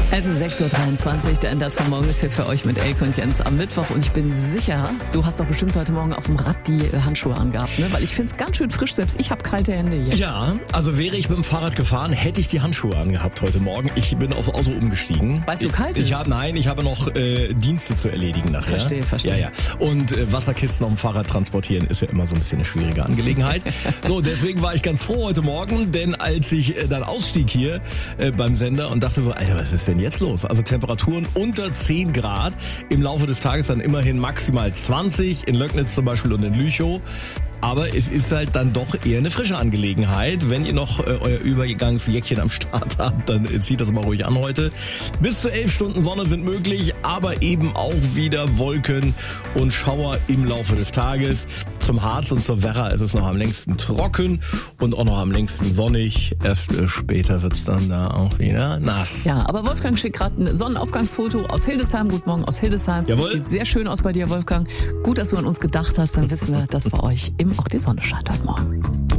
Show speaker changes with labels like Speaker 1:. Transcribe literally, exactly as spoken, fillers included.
Speaker 1: Es ist sechs Uhr dreiundzwanzig, der Ende von morgen ist hier für euch mit Elke und Jens am Mittwoch. Und ich bin sicher, du hast doch bestimmt heute Morgen auf dem Rad die Handschuhe angehabt, ne? Weil ich finde es ganz schön frisch, selbst ich habe kalte Hände hier.
Speaker 2: Ja, also wäre ich mit dem Fahrrad gefahren, hätte ich die Handschuhe angehabt heute Morgen. Ich bin aufs Auto umgestiegen.
Speaker 1: Weil es so kalt
Speaker 2: ich,
Speaker 1: ist?
Speaker 2: Ich hab, nein, ich habe noch äh, Dienste zu erledigen nachher.
Speaker 1: Verstehe, verstehe.
Speaker 2: Ja, ja. Und äh, Wasserkisten auf dem Fahrrad transportieren ist ja immer so ein bisschen eine schwierige Angelegenheit. So, deswegen war ich ganz froh heute Morgen, denn als ich äh, dann ausstieg hier äh, beim Sender und dachte so, Alter, was ist denn jetzt los? Also Temperaturen unter zehn Grad, im Laufe des Tages dann immerhin maximal zwanzig, in Löcknitz zum Beispiel und in Lüchow. Aber es ist halt dann doch eher eine frische Angelegenheit. Wenn ihr noch äh, euer Übergangsjäckchen am Start habt, dann äh, zieht das mal ruhig an heute. Bis zu elf Stunden Sonne sind möglich, aber eben auch wieder Wolken und Schauer im Laufe des Tages. Zum Harz und zur Werra ist es noch am längsten trocken und auch noch am längsten sonnig. Erst äh, später wird's dann da auch wieder nass.
Speaker 1: Ja, aber Wolfgang schickt gerade ein Sonnenaufgangsfoto aus Hildesheim. Guten Morgen aus Hildesheim.
Speaker 2: Jawohl.
Speaker 1: Sieht sehr schön aus bei dir, Wolfgang. Gut, dass du an uns gedacht hast. Dann wissen wir, dass bei euch eben auch die Sonne scheint heute Morgen.